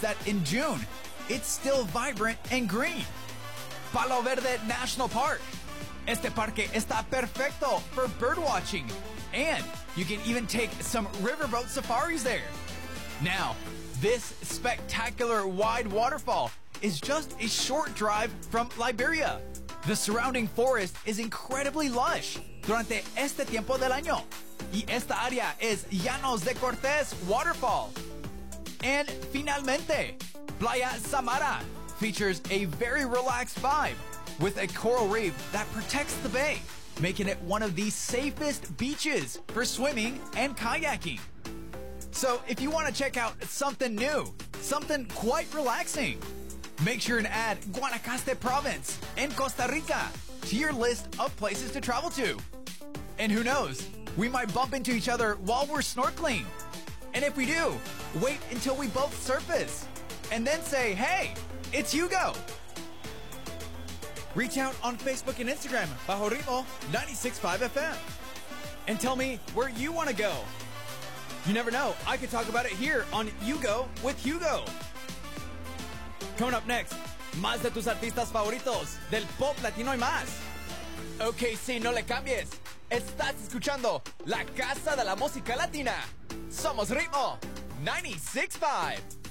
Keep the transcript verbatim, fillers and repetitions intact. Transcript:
that in June, it's still vibrant and green. Palo Verde National Park. Este parque está perfecto for bird watching, and you can even take some riverboat safaris there. Now, this spectacular wide waterfall is just a short drive from Liberia. The surrounding forest is incredibly lush durante este tiempo del año. Y esta área es Llanos de Cortés Waterfall. And finalmente, Playa Samara features a very relaxed vibe with a coral reef that protects the bay, making it one of the safest beaches for swimming and kayaking. So if you want to check out something new, something quite relaxing, make sure to add Guanacaste Province in Costa Rica to your list of places to travel to. And who knows, we might bump into each other while we're snorkeling. And if we do, wait until we both surface and then say, hey, it's Hugo. Reach out on Facebook and Instagram, Bajo Ritmo ninety-six point five F M, and tell me where you want to go. You never know, I could talk about it here on You Go with Hugo. Coming up next, más de tus artistas favoritos del pop latino y más. Ok, sí, no le cambies. Estás escuchando La Casa de la Música Latina. Somos Ritmo ninety-six point five.